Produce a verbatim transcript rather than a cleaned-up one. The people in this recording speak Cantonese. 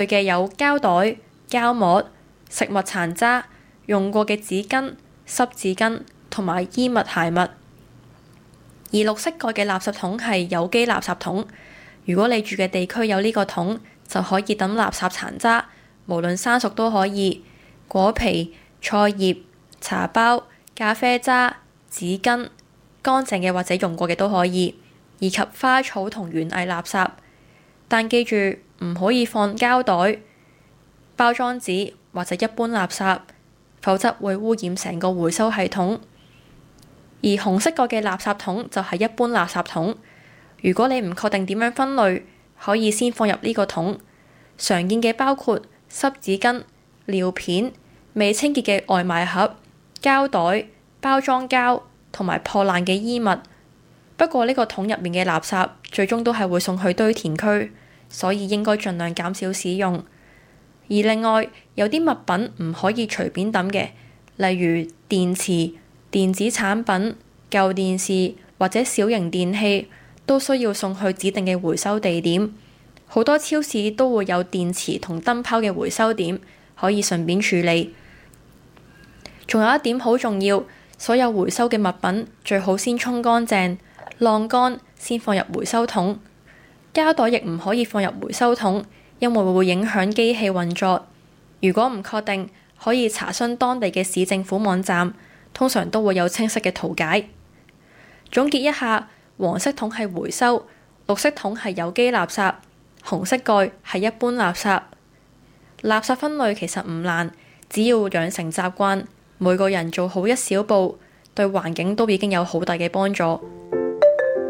嘅有膠袋、膠膜、食物殘渣、用過嘅紙巾、濕紙巾同埋衣物鞋襪。而綠色蓋嘅垃圾桶係有機垃圾桶，如果你住嘅地區有呢個桶，就可以抌垃圾殘渣，無論生熟都可以，果皮、菜葉、茶包、咖啡渣、紙巾、乾淨嘅或者用過嘅都可以，以及花草同園藝垃圾。但記住唔可以放膠袋、包裝紙或者一般垃圾，否則會污染成個回收系統。而紅色蓋嘅垃圾桶就係一般垃圾桶，如果你唔確定點樣分類，可以先放入呢個桶。常見嘅包括濕紙巾、尿片、未清潔嘅外賣盒、膠袋、包裝膠同埋破爛嘅衣物。不過呢個桶入面嘅垃圾最終都係會送去堆填區，所以應該盡量減少使用。而另外有啲物品唔可以隨便抌嘅，例如電池、電子產品、舊電視或者小型電器，都需要送去指定嘅回收地點。好多超市都會有電池同燈泡嘅回收點，可以順便處理。仲有一點好重要，所有回收嘅物品最好先沖乾淨、晾乾先放入回收桶。膠袋亦唔可以放入回收桶，因為會影響機器運作。如果唔確定，可以查詢當地嘅市政府網站，通常都會有清晰嘅圖解。總結一下，黃色桶係回收，綠色桶係有機垃圾，紅色蓋係一般垃圾。垃圾分類其實唔難，只要養成習慣，每個人做好一小步，對環境都已經有好大嘅幫助。